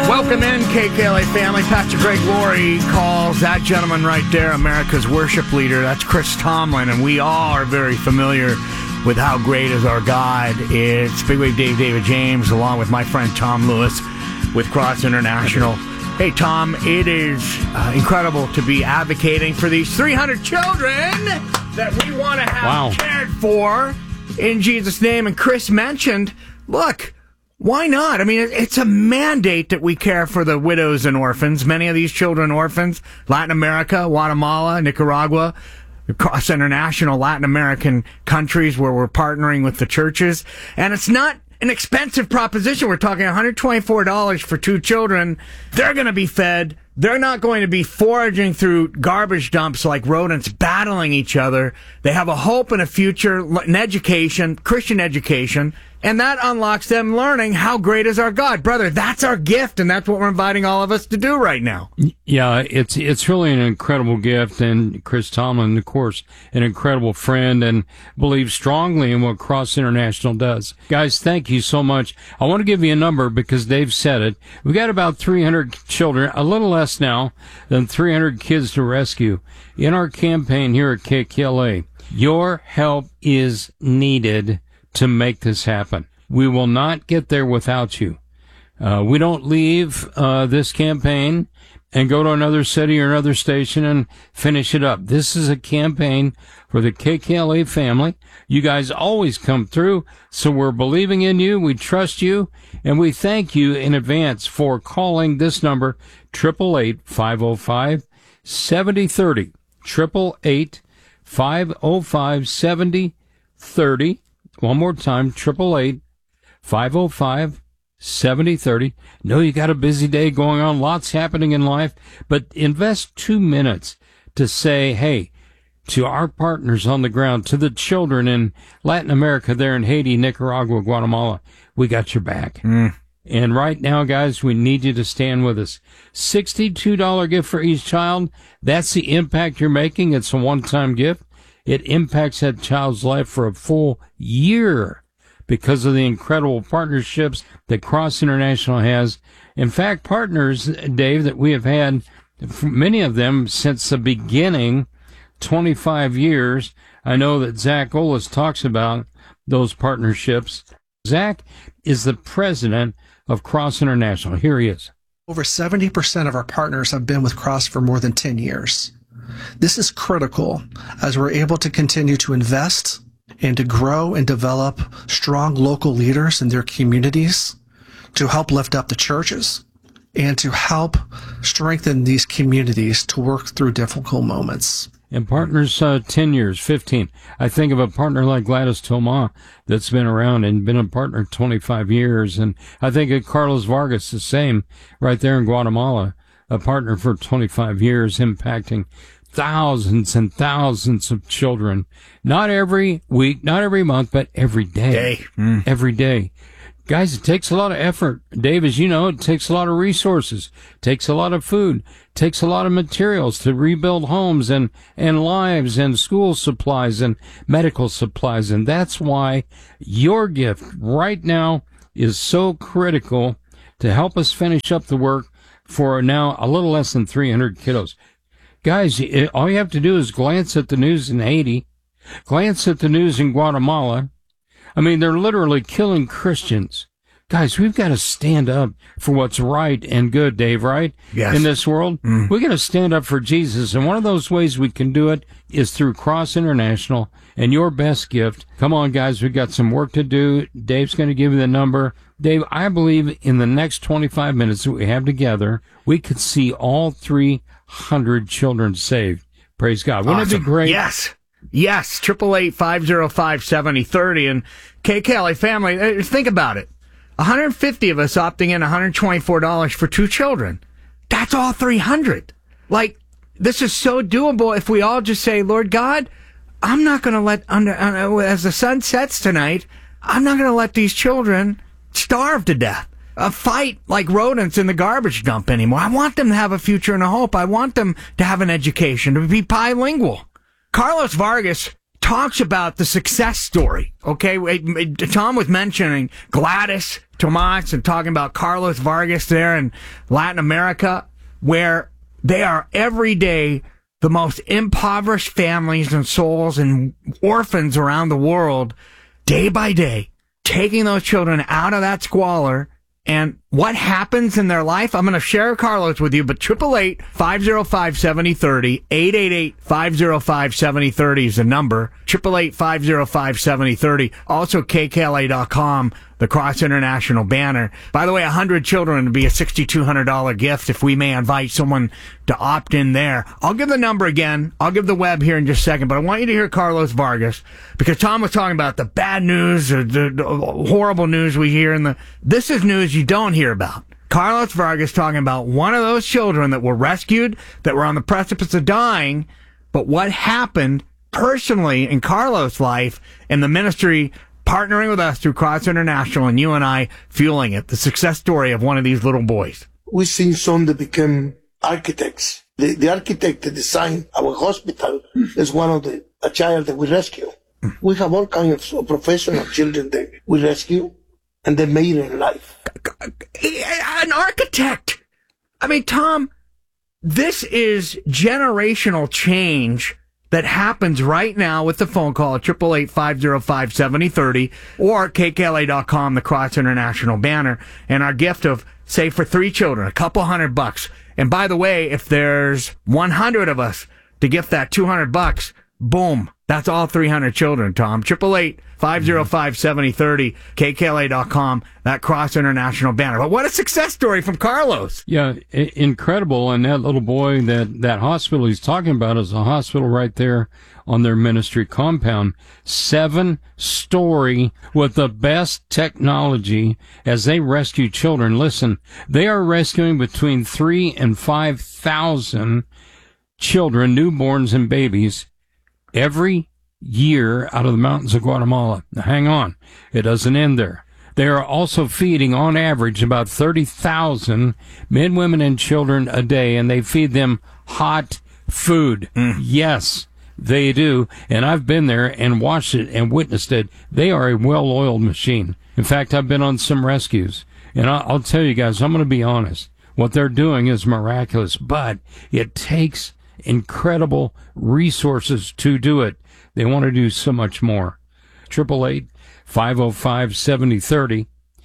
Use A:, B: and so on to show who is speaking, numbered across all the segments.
A: Welcome in, KKLA family. Pastor Greg Laurie calls that gentleman right there America's worship leader. That's Chris Tomlin, and we all are very familiar with how great is our God. It's Big Wave David James, along with my friend Tom Lewis with Cross International. Hey, Tom, it is incredible to be advocating for these 300 children that we want to have cared for in Jesus' name. And Chris mentioned, look, why not? I mean, it's a mandate that we care for the widows and orphans. Many of these children orphans, Latin America, Guatemala, Nicaragua, across international Latin American countries where we're partnering with the churches. And it's not an expensive proposition. We're talking $124 for 2 children. They're going to be fed. They're not going to be foraging through garbage dumps like rodents, battling each other. They have a hope and a future, an education, Christian education. And that unlocks them learning how great is our God. Brother, that's our gift, and that's what we're inviting all of us to do right now.
B: Yeah, it's really an incredible gift, and Chris Tomlin, of course, an incredible friend, and believes strongly in what Cross International does. Guys, thank you so much. I want to give you a number because Dave said it. We've got about 300 children, a little less now than 300 kids to rescue in our campaign here at KKLA. Your help is needed to make this happen. We will not get there without you. We don't leave this campaign and go to another city or another station and finish it up. This is a campaign for the KKLA family. You guys always come through, so we're believing in you. We trust you, and we thank you in advance for calling this number, 888-505-7030. 888-505-7030. One more time, 888-505-7030. Know you got a busy day going on, lots happening in life, but invest 2 minutes to say, hey, to our partners on the ground, to the children in Latin America, there in Haiti, Nicaragua, Guatemala, we got your back. And right now, guys, we need you to stand with us. $62 gift for each child. That's the impact you're making. It's a one-time gift. It impacts that child's life for a full year because of the incredible partnerships that Cross International has. In fact, partners, Dave, that we have had, many of them since the beginning, 25 years. I know that Zach Olis talks about those partnerships. Zach is the president of Cross International. Here he is.
C: Over 70% of our partners have been with Cross for more than 10 years. This is critical as we're able to continue to invest and to grow and develop strong local leaders in their communities to help lift up the churches and to help strengthen these communities to work through difficult moments.
B: And partners, 10 years, 15. I think of a partner like Gladys Toma that's been around and been a partner 25 years. And I think of Carlos Vargas, the same, right there in Guatemala, a partner for 25 years, impacting thousands and thousands of children. Not every week, not every month, but every day. Every day. Guys, it takes a lot of effort. Dave, as you know, it takes a lot of resources, takes a lot of food, takes a lot of materials to rebuild homes and lives and school supplies and medical supplies. And that's why your gift right now is so critical to help us finish up the work for now a little less than 300 kiddos. Guys, all you have to do is glance at the news in Haiti, glance at the news in Guatemala. I mean, they're literally killing Christians. Guys, we've got to stand up for what's right and good, Dave, right?
A: Yes.
B: In this world, we got to stand up for Jesus. And one of those ways we can do it is through Cross International and your best gift. Come on, guys, we've got some work to do. Dave's going to give you the number. Dave, I believe in the next 25 minutes that we have together, we could see all 300 children saved. Praise God. Wouldn't it be great?
A: Yes. 888-505-7030. And KKLA family, think about it. 150 of us opting in, $124 for 2 children. That's all 300. Like, this is so doable if we all just say, Lord God, I'm not going to let, as the sun sets tonight, I'm not going to let these children starve to death. Fight like rodents in the garbage dump anymore. I want them to have a future and a hope. I want them to have an education, to be bilingual. Carlos Vargas talks about the success story. Okay, Tom was mentioning Gladys Tomas and talking about Carlos Vargas there in Latin America, where they are every day the most impoverished families and souls and orphans around the world, day by day, taking those children out of that squalor. And what happens in their life, I'm going to share Carlos with you, but 888-505-7030, 888-505-7030 is the number, 888-505-7030, also KKLA.com, the Cross International banner. By the way, 100 children would be a $6,200 gift if we may invite someone to opt in there. I'll give the number again. I'll give the web here in just a second, but I want you to hear Carlos Vargas, because Tom was talking about the bad news, or the horrible news we hear, and this is news you don't hear about. Carlos Vargas talking about one of those children that were rescued, that were on the precipice of dying, but what happened personally in Carlos' life and the ministry partnering with us through Cross International, and you and I fueling it, the success story of one of these little boys.
D: We've seen some that became architects. The architect that designed our hospital is one of a child that we rescue. We have all kinds of professional children that we rescue, and they made it in life.
A: An architect! I mean, Tom, this is generational change that happens right now with the phone call at 888-505-7030 or KKLA.com, the Cross International banner, and our gift of, say, for 3 children, a couple $100. And by the way, if there's 100 of us to gift that $200, boom, that's all 300 children, Tom. 888-505-7030, KKLA.com, that Cross International banner. But what a success story from Carlos.
B: Yeah, incredible. And that little boy, that hospital he's talking about is a hospital right there on their ministry compound. 7-story with the best technology as they rescue children. Listen, they are rescuing between 3,000 and 5,000 children, newborns and babies, every year out of the mountains of Guatemala. Now, hang on. It doesn't end there. They are also feeding, on average, about 30,000 men, women, and children a day, and they feed them hot food. Yes, they do. And I've been there and watched it and witnessed it. They are a well-oiled machine. In fact, I've been on some rescues. And I'll tell you guys, I'm going to be honest. What they're doing is miraculous, but it takes incredible resources to do it. They want to do so much more. 888-505-7030.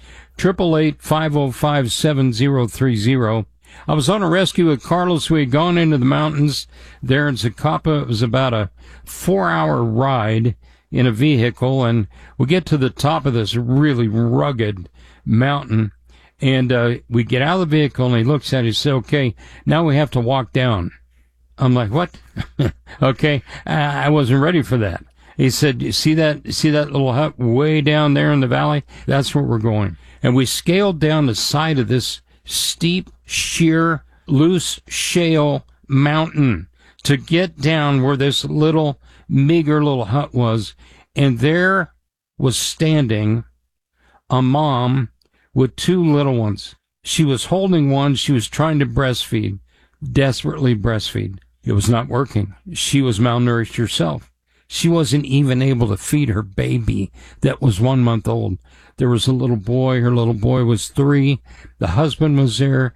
B: 888-505-7030. I was on a rescue with Carlos. We had gone into the mountains there in Zacapa. It was about a 4-hour ride in a vehicle, and we get to the top of this really rugged mountain, and we get out of the vehicle, and he looks at it and says, okay, now we have to walk down. I'm like, what? Okay. I wasn't ready for that. He said, you see that little hut way down there in the valley? That's where we're going. And we scaled down the side of this steep, sheer, loose shale mountain to get down where this little, meager little hut was. And there was standing a mom with 2 little ones. She was holding one. She was trying to breastfeed, desperately breastfeed. It was not working. She was malnourished herself. She wasn't even able to feed her baby that was 1 month old. There was a little boy. Her little boy was 3. The husband was there.